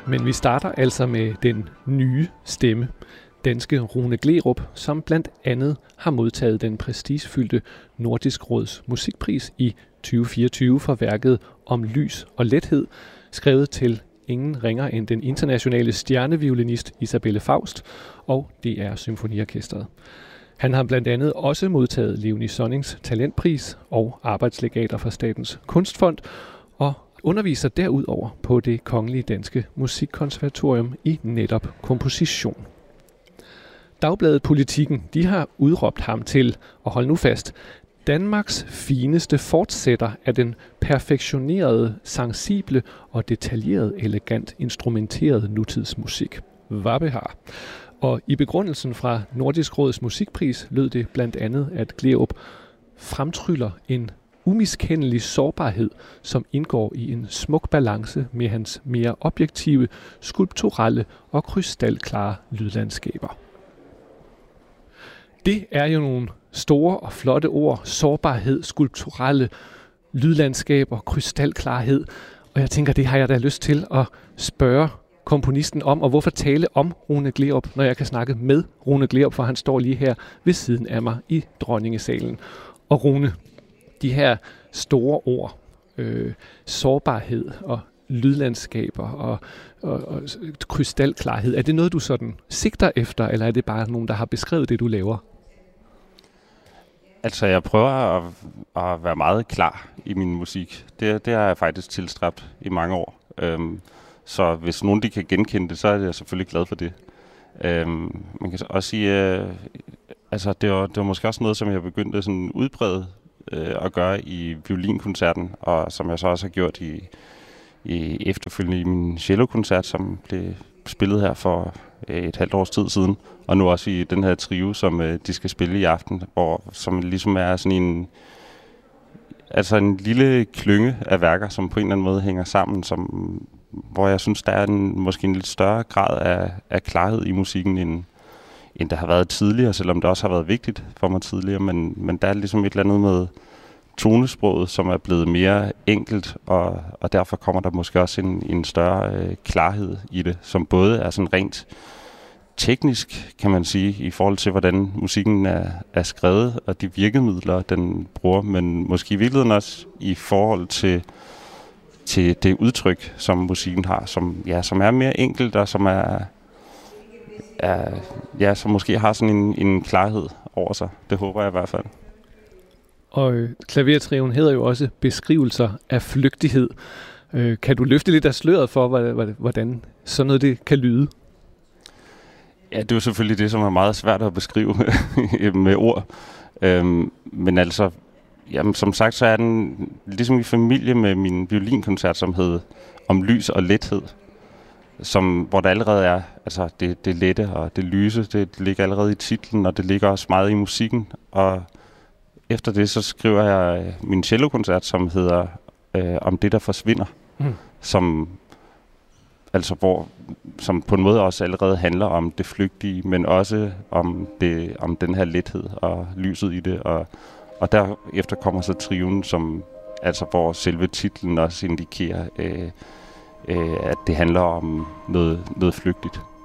Men vi starter altså med den nye stemme, danske Rune Gleerup, som blandt andet har modtaget den prestigefyldte Nordisk Råds musikpris i 2024 for værket Om lys og lethed, skrevet til ingen ringer end den internationale stjerneviolinist Isabelle Faust og DR Symfoniorkestret. Han har blandt andet også modtaget Leonie Sonnings talentpris og arbejdslegater fra Statens Kunstfond og underviser derudover på Det Kongelige Danske Musikkonservatorium i netop komposition. Dagbladet Politikken, de har udråbt ham til, og hold nu fast, Danmarks fineste fortsætter af den perfektionerede, sensible og detaljeret elegant instrumenterede nutidsmusik. Vabbehar. Og i begrundelsen fra Nordisk Råds musikpris lød det blandt andet, at Gleerup fremtryller en umiskendelig sårbarhed, som indgår i en smuk balance med hans mere objektive, skulpturelle og krystalklare lydlandskaber. Det er jo nogle store og flotte ord, sårbarhed, skulpturelle lydlandskaber, krystalklarhed. Og jeg tænker, det har jeg da lyst til at spørge komponisten om, og hvorfor tale om Rune Gleerup, når jeg kan snakke med Rune Gleerup, for han står lige her ved siden af mig i Dronningesalen. Og Rune, de her store ord, sårbarhed og lydlandskaber og krystalklarhed, er det noget, du sådan sigter efter, eller er det bare nogen, der har beskrevet det, du laver? Altså, jeg prøver at være meget klar i min musik. Det har jeg faktisk tilstræbt i mange år. Så hvis nogen de kan genkende det, så er jeg selvfølgelig glad for det. Man kan også sige, altså det var måske også noget, som jeg begyndte sådan udbrede at gøre i violinkoncerten, og som jeg så også har gjort i efterfølgende i min cellokoncert, som blev spillet her for et halvt års tid siden, og nu også i den her trio, som de skal spille i aften, som ligesom er sådan en lille klynge af værker, som på en eller anden måde hænger sammen, hvor jeg synes, der er måske en lidt større grad af klarhed i musikken, end der har været tidligere, selvom det også har været vigtigt for mig tidligere, men der er ligesom et eller andet med tonesproget, som er blevet mere enkelt, og derfor kommer der måske også en større klarhed i det, som både er sådan rent teknisk, kan man sige, i forhold til, hvordan musikken er skrevet, og de virkemidler, den bruger, men måske i virkeligheden også i forhold til det udtryk, som musikken har, som er mere enkelt, og som som måske har sådan en klarhed over sig. Det håber jeg i hvert fald. Og klavertrioen hedder jo også beskrivelser af flygtighed. Kan du løfte lidt af sløret for, hvordan sådan noget det kan lyde? Ja, det er jo selvfølgelig det, som er meget svært at beskrive med ord. Men altså, jamen, som sagt, så er den ligesom i familie med min violinkoncert, som hed Om lys og lethed. Hvor der allerede er altså det lette og det lyse, det ligger allerede i titlen, og det ligger også meget i musikken. Og efter det, så skriver jeg min cellokoncert, som hedder Om det, der forsvinder. Som på en måde også allerede handler om det flygtige, men også om den her lethed og lyset i det. Og derefter kommer så trioen, hvor selve titlen også indikerer, at det handler om noget flygtigt.